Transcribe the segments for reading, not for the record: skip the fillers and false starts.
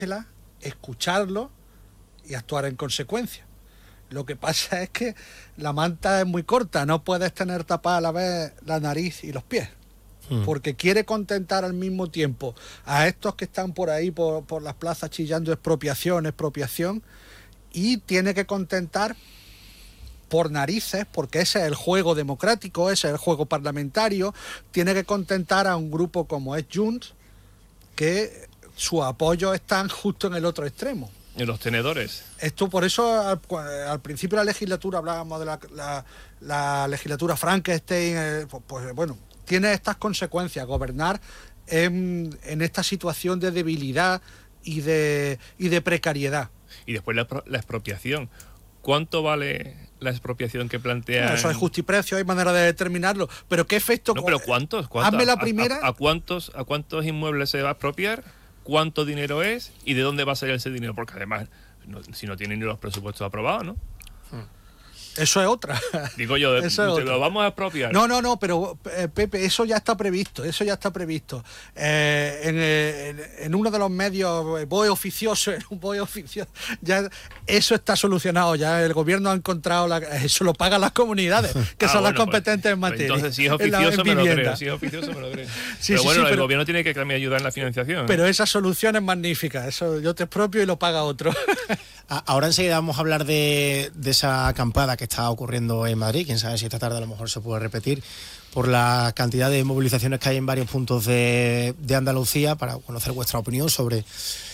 escucharlo y actuar en consecuencia. Lo que pasa es que la manta es muy corta, no puedes tener tapada a la vez la nariz y los pies, porque quiere contentar al mismo tiempo a estos que están por ahí por las plazas chillando expropiación, y tiene que contentar por narices, porque ese es el juego democrático, ese es el juego parlamentario, tiene que contentar a un grupo como es Junts, que su apoyo están justo en el otro extremo. En los tenedores. Esto, por eso al principio de la legislatura hablábamos de la legislatura Frankenstein, pues bueno, tiene estas consecuencias, gobernar en esta situación de debilidad y de precariedad. Y después la expropiación. ¿Cuánto vale la expropiación que plantea? Bueno, eso es justiprecio, hay manera de determinarlo, pero ¿qué efecto? No, pero ¿cuántos? Hazme la primera. ¿A cuántos inmuebles se va a expropiar? ¿Cuánto dinero es? ¿Y de dónde va a salir ese dinero? Porque además, si no tienen ni los presupuestos aprobados, ¿no? Eso es otra. Digo yo, lo vamos a expropiar. No, pero Pepe, eso ya está previsto. En uno de los medios, BOE oficioso, ya eso está solucionado, ya el gobierno ha encontrado, eso lo pagan las comunidades, que son las competentes en materia. Entonces, si es oficioso, me lo creo. Sí, pero el gobierno tiene que también ayudar en la financiación. Pero esa solución es magnífica, eso yo te expropio y lo paga otro. Ahora enseguida vamos a hablar de esa acampada que está ocurriendo en Madrid. Quién sabe si esta tarde a lo mejor se puede repetir por la cantidad de movilizaciones que hay en varios puntos de Andalucía, para conocer vuestra opinión sobre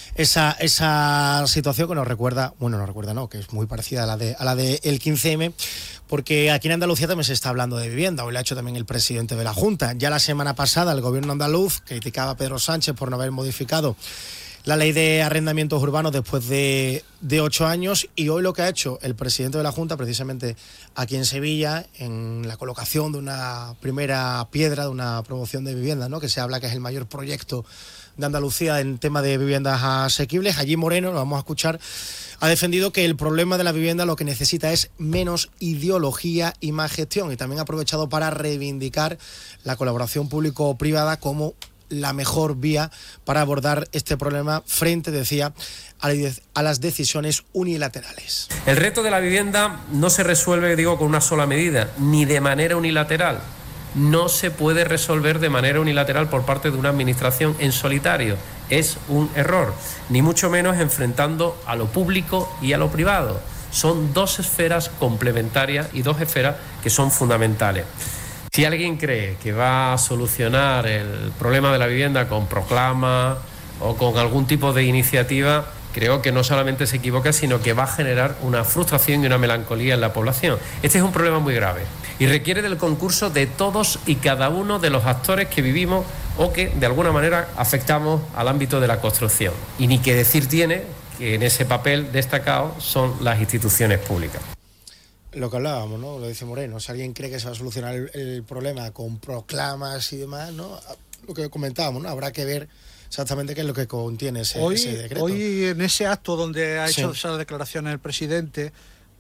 esa situación que nos recuerda, que es muy parecida a la de el 15M, porque aquí en Andalucía también se está hablando de vivienda. Hoy lo ha hecho también el presidente de la Junta. Ya la semana pasada el gobierno andaluz criticaba a Pedro Sánchez por no haber modificado la ley de arrendamientos urbanos después de 8 años, y hoy lo que ha hecho el presidente de la Junta, precisamente aquí en Sevilla, en la colocación de una primera piedra de una promoción de vivienda, ¿no?, que se habla que es el mayor proyecto de Andalucía en tema de viviendas asequibles. Allí Moreno, lo vamos a escuchar, ha defendido que el problema de la vivienda lo que necesita es menos ideología y más gestión, y también ha aprovechado para reivindicar la colaboración público-privada como la mejor vía para abordar este problema frente, decía, a las decisiones unilaterales. El reto de la vivienda no se resuelve, con una sola medida, ni de manera unilateral. No se puede resolver de manera unilateral por parte de una administración en solitario. Es un error, ni mucho menos enfrentando a lo público y a lo privado. Son dos esferas complementarias y dos esferas que son fundamentales. Si alguien cree que va a solucionar el problema de la vivienda con proclama o con algún tipo de iniciativa, creo que no solamente se equivoca, sino que va a generar una frustración y una melancolía en la población. Este es un problema muy grave y requiere del concurso de todos y cada uno de los actores que vivimos o que de alguna manera afectamos al ámbito de la construcción. Y ni que decir tiene que en ese papel destacado son las instituciones públicas. Lo que hablábamos, ¿no? Lo dice Moreno, si alguien cree que se va a solucionar el problema con proclamas y demás, ¿no? Lo que comentábamos, ¿no? Habrá que ver exactamente qué es lo que contiene ese decreto. Hoy en ese acto donde ha hecho esas declaraciones el presidente,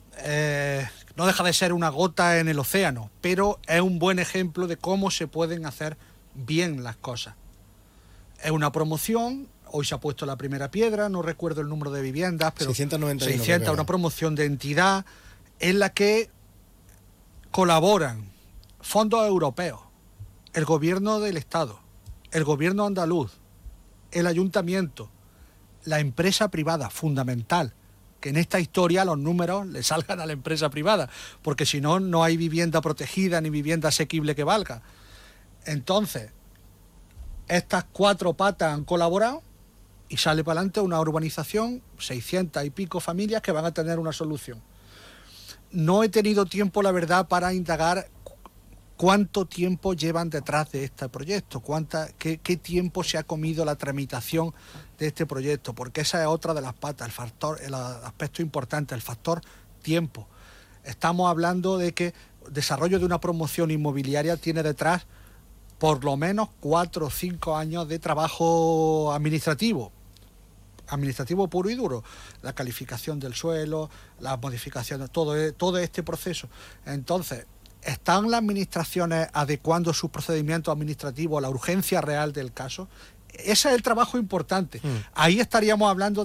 no deja de ser una gota en el océano, pero es un buen ejemplo de cómo se pueden hacer bien las cosas. Es una promoción, hoy se ha puesto la primera piedra, no recuerdo el número de viviendas, pero 600, una promoción de entidad en la que colaboran fondos europeos, el gobierno del Estado, el gobierno andaluz, el ayuntamiento, la empresa privada, fundamental, que en esta historia los números le salgan a la empresa privada, porque si no, no hay vivienda protegida ni vivienda asequible que valga. Entonces, estas 4 patas han colaborado y sale para adelante una urbanización, 600 y pico familias que van a tener una solución. No he tenido tiempo, la verdad, para indagar cuánto tiempo llevan detrás de este proyecto, qué tiempo se ha comido la tramitación de este proyecto, porque esa es otra de las patas, el aspecto importante, el factor tiempo. Estamos hablando de que el desarrollo de una promoción inmobiliaria tiene detrás por lo menos 4 o 5 años de trabajo administrativo puro y duro, la calificación del suelo, las modificaciones, todo este proceso. Entonces, ¿están las administraciones adecuando sus procedimientos administrativos a la urgencia real del caso? Ese es el trabajo importante. Ahí estaríamos hablando